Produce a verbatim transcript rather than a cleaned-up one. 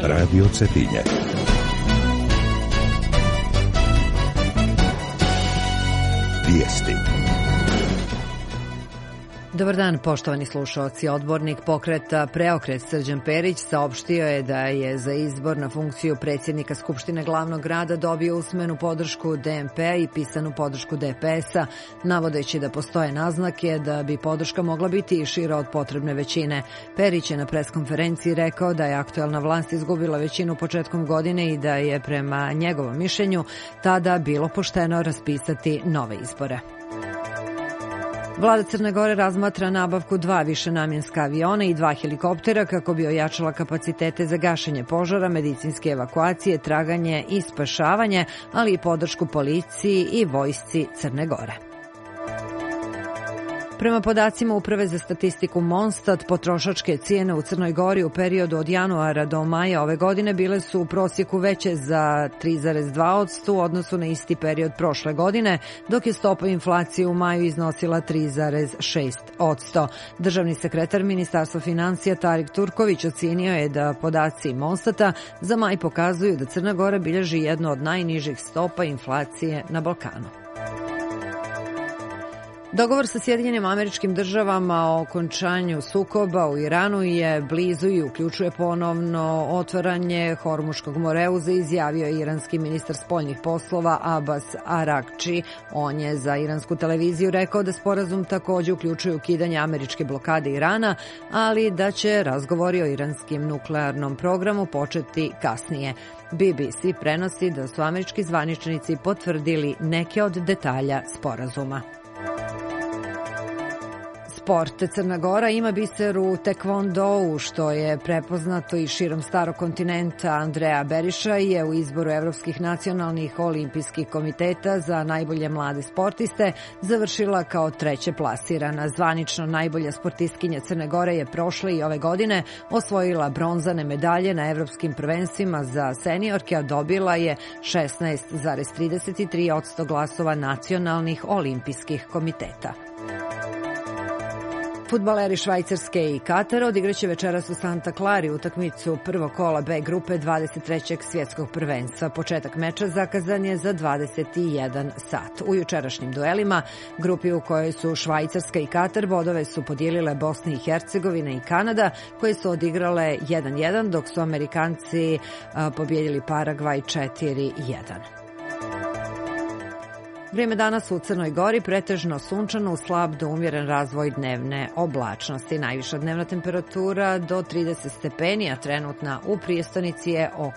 Radio Cetinje. Vijesti. Dobar dan, poštovani slušaoci. Odbornik pokreta Preokret Srđan Perić saopštio je da je za izbor na funkciju predsjednika Skupštine glavnog grada dobio usmenu podršku D M P-a i pisanu podršku D P S-a, navodeći da postoje naznake da bi podrška mogla biti i šira od potrebne većine. Perić je na preskonferenciji rekao da je aktuelna vlast izgubila većinu početkom godine i da je prema njegovom mišljenju tada bilo pošteno raspisati nove izbore. Vlada Crne Gore razmatra nabavku dva višenamjenska aviona i dva helikoptera kako bi ojačala kapacitete za gašenje požara, medicinske evakuacije, traganje i spašavanje, ali i podršku policiji i vojsci Crne Gore. Prema podacima Uprave za statistiku Monstat, potrošačke cijene u Crnoj Gori u periodu od januara do maja ove godine bile su u prosjeku veće za tri zarez dva posto u odnosu na isti period prošle godine, dok je stopa inflacije u maju iznosila tri zarez šest posto. Državni sekretar Ministarstva financija Tarik Turković ocenio je da podaci Monstata za maj pokazuju da Crna Gora bilježi jednu od najnižih stopa inflacije na Balkanu. Dogovor sa Sjedinjenim Američkim Državama o okončanju sukoba u Iranu je blizu i uključuje ponovno otvaranje Hormuškog moreuza, izjavio je iranski ministar spoljnih poslova Abbas Arakči. On je za iransku televiziju rekao da sporazum također uključuje ukidanje američke blokade Irana, ali da će razgovori o iranskim nuklearnom programu početi kasnije. B B C prenosi da su američki zvaničnici potvrdili neke od detalja sporazuma. Sport. Crna Gora ima biser u tekvondou, što je prepoznato i širom starog kontinenta. Andrea Beriša je u izboru Evropskih nacionalnih olimpijskih komiteta za najbolje mlade sportiste završila kao treće plasirana. Zvanično najbolja sportistkinja Crne Gore je prošle i ove godine osvojila bronzane medalje na evropskim prvenstvima za seniorke, a dobila je šesnaest zarez trideset tri posto glasova nacionalnih olimpijskih komiteta. Fudbaleri Švajcarske i Katara odigraće večeras u Santa Clari utakmicu prvog kola B grupe dvadeset trećeg svjetskog prvenstva. Početak meča zakazan je za dvadeset jedan sat. U jučerašnjim duelima, grupi u kojoj su Švajcarska i Katar, bodove su podijelile Bosna i Hercegovina i Kanada, koje su odigrale jedan jedan, dok su Amerikanci a, pobjedili Paragvaj četiri jedan. Vrijeme danas u Crnoj Gori pretežno sunčano, uz slab do umjeren razvoj dnevne oblačnosti. Najviša dnevna temperatura do trideset stepeni, a trenutna u prijestonici je oko